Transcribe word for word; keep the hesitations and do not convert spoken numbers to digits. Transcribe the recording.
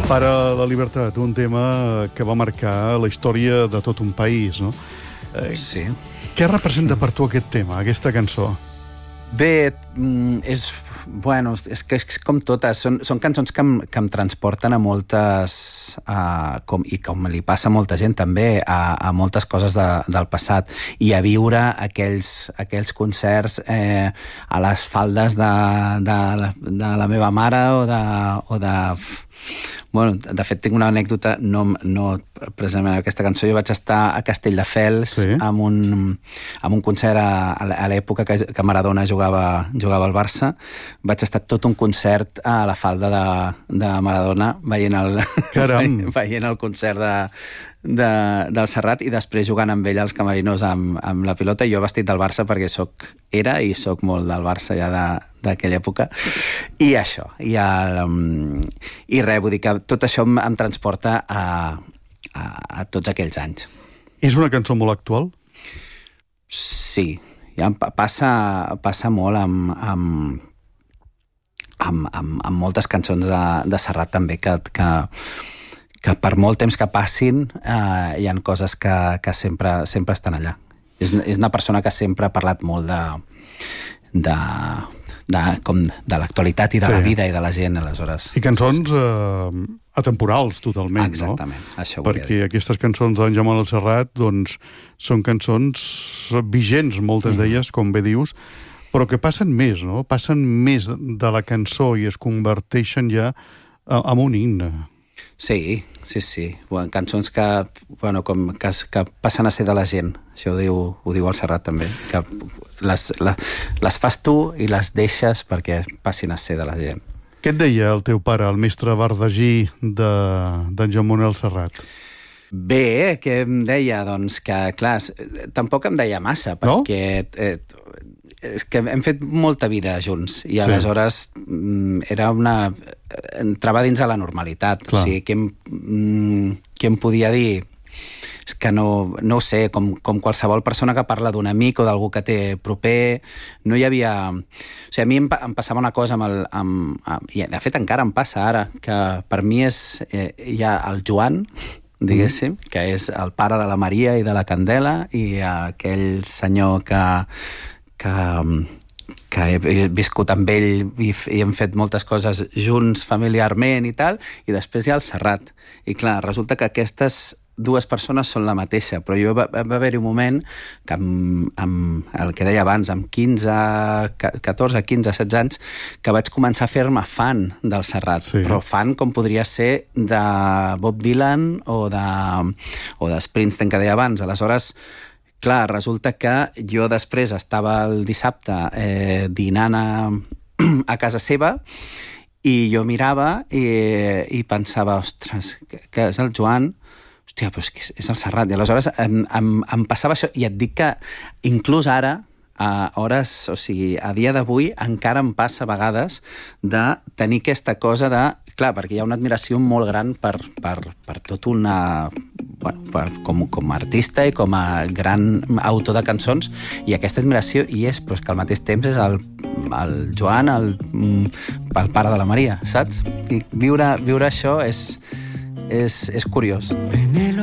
Pare de la llibertat, un tema que va marcar la història de tot un país, no? Eh, Sí. Què representa per tu aquest tema, aquesta cançó? Bé, mm, és... Bueno, és que és com totes. Són, són cançons que em, que em transporten a moltes... A, com, i com li passa a molta gent també, a, a moltes coses de, del passat. I a viure aquells, aquells concerts eh, a les faldes de, de, la, de la meva mare o de... O de Bueno, de fet, tinc una anècdota, no, no precisament aquesta cançó. Jo vaig estar a Castelldefels sí. amb, un, amb un concert a, a l'època que, que Maradona jugava, jugava al Barça. Vaig estar tot un concert a la falda de, de Maradona veient el, veient el concert de, de, del Serrat i després jugant amb ell als camerinos amb, amb la pilota. Jo vestit del Barça perquè soc, era i soc molt del Barça ja de d'aquella època, i això, i, el, um, i res, vull dir que tot això em, em transporta a, a, a tots aquells anys. És una cançó molt actual? Sí, ja passa, passa molt amb, amb, amb, amb, amb moltes cançons de, de Serrat també, que, que, que per molt temps que passin eh, hi ha coses que, que sempre, sempre estan allà. És, és una persona que sempre ha parlat molt de... de De, com de l'actualitat i de sí. la vida i de la gent, aleshores. I cançons eh, atemporals, totalment, exactament, no? Això perquè aquestes cançons d'en Jaume Serrat doncs, són cançons vigents, moltes mm. d'elles, com bé dius, però que passen més, no? Passen més de la cançó i es converteixen ja en un himne. Sí, sí, sí. Bueno, cançons que, bueno, com, que, que passen a ser de la gent. Això ho diu, ho diu el Serrat també, que les, les, les fas tu i les deixes perquè passin a ser de la gent. Què et deia el teu pare, el mestre bardagí d'en de, Jaume Serrat? Bé, què em deia? Doncs que, clar, tampoc em deia massa, perquè no? eh, és que hem fet molta vida junts i aleshores sí. era una... entrava dins de la normalitat. Clar. O sigui, què em, què em podia dir? És que no, no ho sé, com, com qualsevol persona que parla d'un amic o d'algú que té proper, no hi havia... O sigui, a mi em, em passava una cosa amb el... Amb, amb, i de fet encara em passa ara, que per mi és... Eh, hi ha el Joan, diguéssim, mm. que és el pare de la Maria i de la Candela, i aquell senyor que... que que he viscut amb ell i, i hem fet moltes coses junts familiarment i tal, i després hi ha el Serrat. I clar, resulta que aquestes dues persones són la mateixa, però jo va, va haver-hi un moment que amb, amb el que deia abans, amb quinze, catorze, quinze, setze anys, que vaig començar a fer-me fan del Serrat, sí. però fan com podria ser de Bob Dylan o de, o de Springsteen, que deia abans. Aleshores, clar, resulta que jo després estava el dissabte eh, dinant a, a casa seva i jo mirava i, i pensava, ostres, que, que és el Joan, hòstia, però és que és el Serrat. I aleshores em, em, em passava això, i et dic que inclús ara, a hores, o sigui, a dia d'avui encara em passa a vegades de tenir aquesta cosa de... Clar, perquè hi ha una admiració molt gran per, per, per tot una... Bueno, per, com, com a artista i com a gran autor de cançons, i aquesta admiració hi és, però és que al mateix temps és el, el Joan, el, el pare de la Maria, saps? I viure, viure això és, és, és curiós.